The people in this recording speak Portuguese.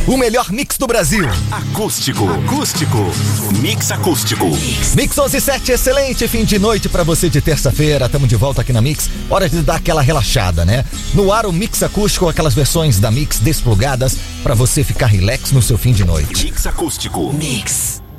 O melhor mix do Brasil. Acústico. Mix acústico. Mix 11:07, excelente fim de noite pra você de terça-feira. Tamo de volta aqui na Mix. Hora de dar aquela relaxada, né? No ar o Mix acústico, aquelas versões da Mix desplugadas pra você ficar relax no seu fim de noite. Mix acústico. Mix.